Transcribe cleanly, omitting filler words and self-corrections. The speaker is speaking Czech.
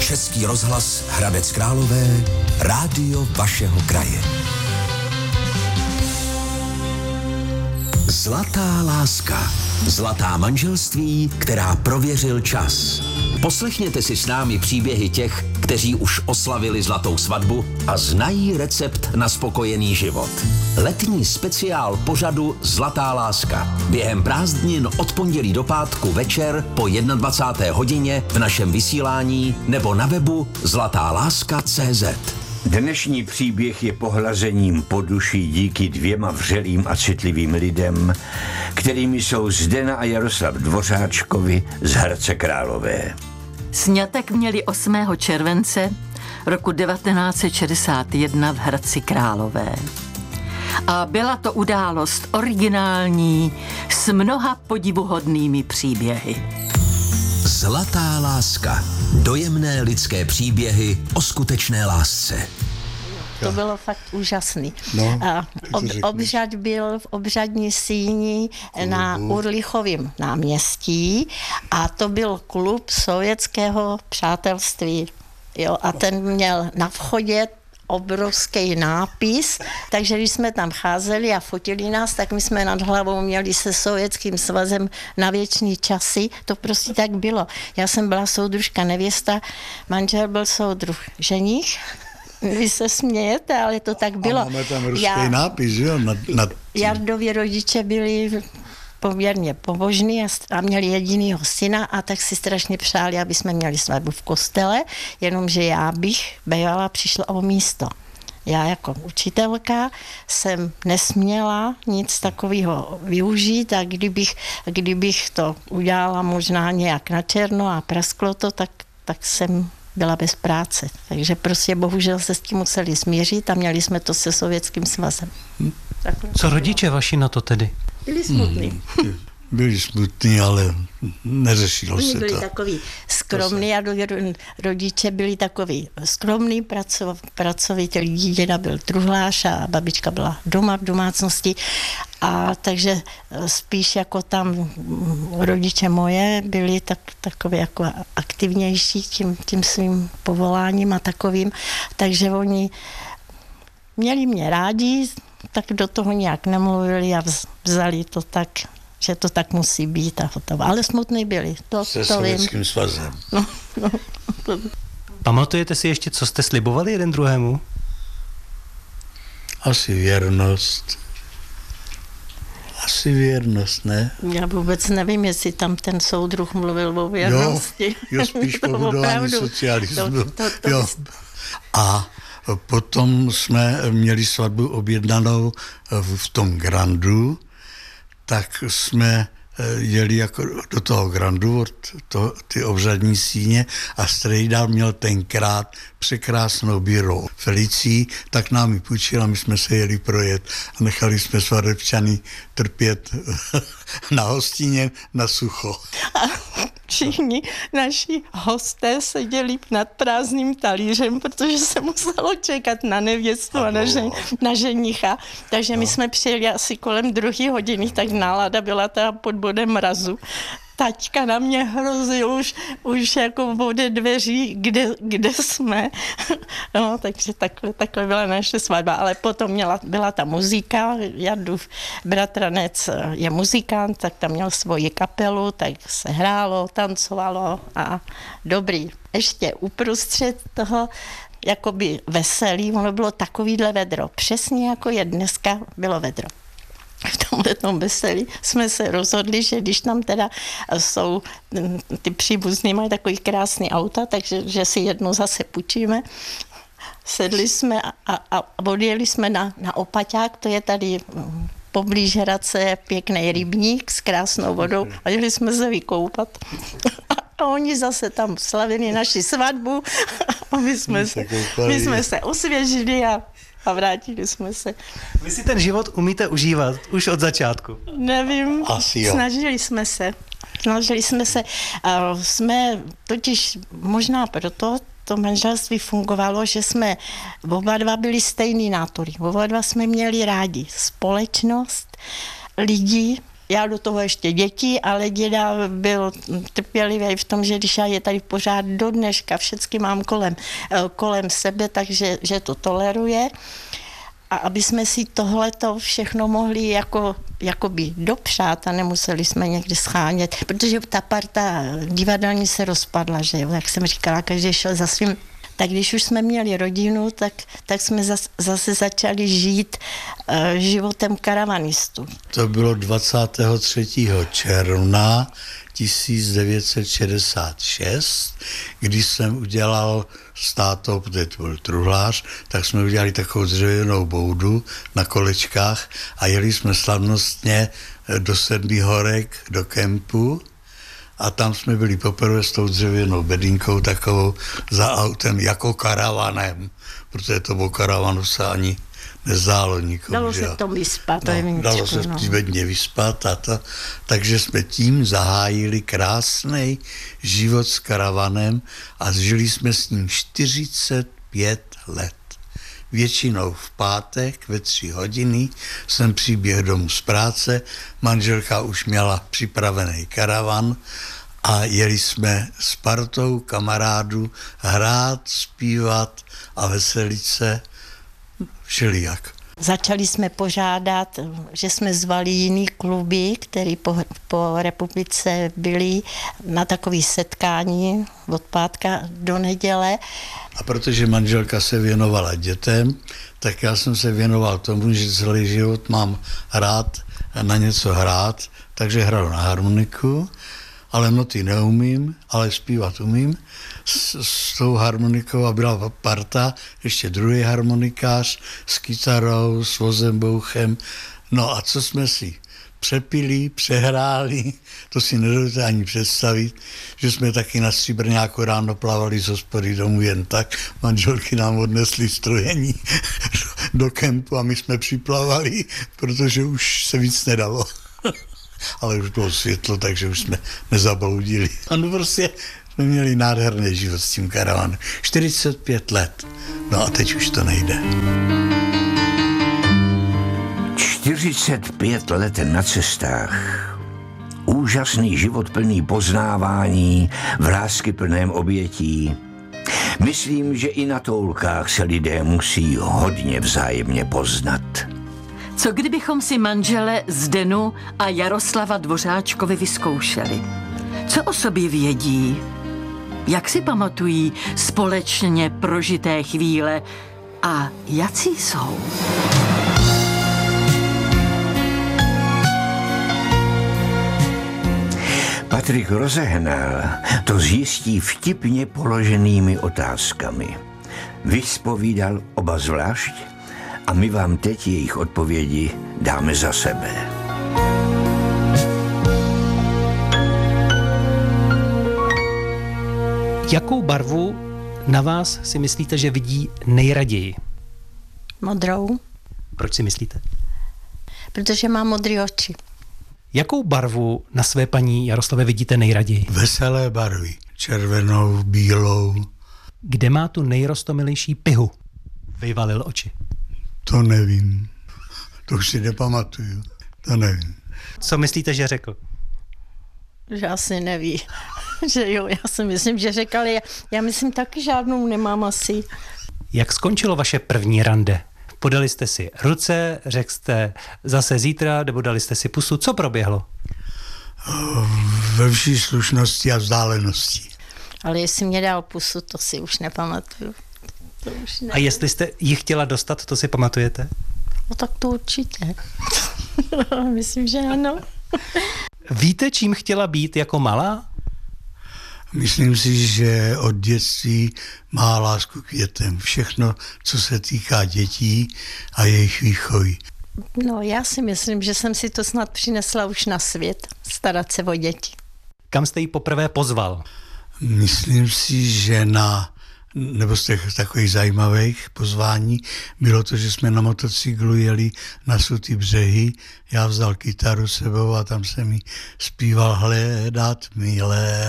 Český rozhlas Hradec Králové, rádio vašeho kraje. Zlatá láska. Zlatá manželství, která prověřil čas. Poslechněte si s námi příběhy těch, kteří už oslavili zlatou svatbu a znají recept na spokojený život. Letní speciál pořadu Zlatá láska. Během prázdnin od pondělí do pátku večer po 21. hodině v našem vysílání nebo na webu zlatáláska.cz. Dnešní příběh je pohlazením po duši díky dvěma vřelým a citlivým lidem, kterými jsou Zdena a Jaroslav Dvořáčkovi z Hradce Králové. Sňatek měli 8. července roku 1961 v Hradci Králové. A byla to událost originální s mnoha podivuhodnými příběhy. Zlatá láska. Dojemné lidské příběhy o skutečné lásce. To bylo fakt úžasný. No, A obřad byl v obřadní síni na Urlichovém náměstí a to byl klub sovětského přátelství. Jo, a ten měl na vchodě obrovský nápis, takže když jsme tam cházeli a fotili nás, tak my jsme nad hlavou měli se Sovětským svazem na věčný časy. To prostě tak bylo. Já jsem byla soudružka nevěsta, manžel byl soudruh ženich. Vy se smějete, ale to tak bylo. A máme tam ruský nápis, jo? Jardovi rodiče byli poměrně pobožní a měli jedinýho syna a tak si strašně přáli, aby jsme měli svatbu v kostele, jenomže já bych bývala přišla o místo. Já jako učitelka jsem nesměla nic takového využít a kdybych to udělala možná nějak na černo a prasklo to, tak jsem byla bez práce. Takže prostě bohužel se s tím museli smířit a měli jsme to se Sovětským svazem. Co rodiče vaši na to tedy? Byli smutní. Byli smutní, ale neřešilo Oni se byli to. takový skromní a rodiče byli takový skromný, pracovitý lidi. Děda byl truhlář a babička byla doma v domácnosti. A takže spíš jako tam rodiče moje byli takový jako aktivnější tím svým povoláním a takovým. Takže oni měli mě rádi, tak do toho nějak nemluvili a vzali to tak, že to tak musí být a hotovo. Ale smutný byli. Se Sovětským svazem. No. Pamatujete si ještě, co jste slibovali jeden druhému? Asi věrnost, ne? Já vůbec nevím, jestli tam ten soudruh mluvil o věrnosti. Jo, spíš po budování socialismu. To Jo. A potom jsme měli svatbu objednanou v tom Grandu, tak jsme jeli jako do toho Grandu, ty obřadní síně a strejda měl tenkrát překrásnou bírou Felicí, tak nám ji půjčil, my jsme se jeli projet a nechali jsme svadebčany trpět na hostině na sucho. A všichni naši hosté seděli nad prázdným talířem, protože se muselo čekat na nevěstu a na ženicha. Takže my jsme přijeli asi kolem 2 hodiny, tak nálada byla ta pod bodem mrazu. Taťka na mě hrozil už jako ode dveří, kde jsme. No, takže takhle byla naše svatba. Ale potom byla ta muzika. Jardův bratranec je muzikant, tak tam měl svoji kapelu, tak se hrálo, tancovalo a dobrý. Ještě uprostřed toho jakoby veselý, ono bylo takovýhle vedro. Přesně jako je dneska bylo vedro. V tomhletom veselí jsme se rozhodli, že když tam teda jsou ty příbuzní, mají takový krásný auta, takže že si jedno zase půjčíme. Sedli jsme a odjeli jsme na Opaťák, to je tady poblíž Hradce pěkný rybník s krásnou vodou a jeli jsme se vykoupat. A oni zase tam slavili naši svatbu a my jsme se osvěžili a vrátili jsme se. Vy si ten život umíte užívat už od začátku? Nevím, asi jo. Snažili jsme se. Jsme totiž možná proto to manželství fungovalo, že jsme oba dva byli stejný nátory. Oba dva jsme měli rádi společnost, lidi, Já do toho ještě děti, ale děda byl trpělivý v tom, že když já je tady pořád do dneška, všechny mám kolem sebe, takže že to toleruje. A aby jsme si tohleto všechno mohli jakoby dopřát a nemuseli jsme někdy schánět, protože ta parta divadelní se rozpadla, že jo, jak jsem říkala, každý šel za svým. Tak když už jsme měli rodinu, tak jsme zase začali žít životem karavanistů. To bylo 23. června 1966, když jsem udělal s tátou, protože to byl truhlář, tak jsme udělali takovou dřevěnou boudu na kolečkách a jeli jsme slavnostně do Sedmých horek, do kempu. A tam jsme byli poprvé s tou dřevěnou bedínkou takovou za autem jako karavanem, protože to bylo karavanu se ani nezdálo nikomu. Dalo se v tom vyspat. Dalo se v bedně vyspat a to. Takže jsme tím zahájili krásný život s karavanem a žili jsme s ním 45 let. Většinou v pátek ve 3 hodiny jsem přiběhl domů z práce, manželka už měla připravený karavan a jeli jsme s partou kamarádů hrát, zpívat a veselit se všelijak. Začali jsme pořádat, že jsme zvali jiný kluby, které po republice byly na takové setkání od pátka do neděle. A protože manželka se věnovala dětem, tak já jsem se věnoval tomu, že celý život mám rád na něco hrát, takže hraju na harmoniku, ale noty neumím, ale zpívat umím. S tou harmonikou a byla parta, ještě druhý harmonikář s kytarou, s vozem bouchem. No a co jsme si přepili, přehráli, to si nedovedete ani představit, že jsme taky na Stříbrňáku ráno plavali z hospody domů jen tak. Manželky nám odnesly strojení do kempu a my jsme připlavali, protože už se víc nedalo. Ale už bylo světlo, takže už jsme nezabloudili. A no prostě jsme měli nádherný život s tím karavanem. 45 let. No a teď už to nejde. 45 let na cestách. Úžasný život plný poznávání, v láskyplném obětí. Myslím, že i na toulkách se lidé musí hodně vzájemně poznat. Co kdybychom si manžele Zdenu a Jaroslava Dvořáčkovi vyzkoušeli? Co o sobě vědí? Jak si pamatují společně prožité chvíle? A jací jsou? Patrik rozehnal to zjistí vtipně položenými otázkami. Vyspovídal oba zvlášť a my vám teď jejich odpovědi dáme za sebe. Jakou barvu na vás si myslíte, že vidí nejraději? Modrou, Proč si myslíte? protože má modré oči. Jakou barvu na své paní Jaroslavě vidíte nejraději? Veselé barvy. Červenou, bílou. Kde má tu nejrostomilejší pihu? Vyvalil oči. To nevím. To už si nepamatuju. To nevím. Co myslíte, že řekl? Že asi neví. Že jo, já si myslím, že řekl, ale já myslím taky žádnou nemám asi. Jak skončilo vaše první rande? Podali jste si ruce, řekl jste zase zítra, nebo dali jste si pusu. Co proběhlo? Ve vší slušnosti a vzdálenosti. Ale jestli mě dal pusu, to si už nepamatuju. To už ne. A jestli jste ji chtěla dostat, to si pamatujete? No tak to určitě. Myslím, že ano. Víte, čím chtěla být jako malá? Myslím si, že od dětství má lásku k dětem. Všechno, co se týká dětí a jejich výchovy. No, já si myslím, že jsem si to snad přinesla už na svět, starat se o děti. Kam jste ji poprvé pozval? Myslím si, že nebo z těch takových zajímavých pozvání bylo to, že jsme na motocyklu jeli na Sutý břehy, já vzal kytaru sebou a tam jsem jí zpíval Hledat milé.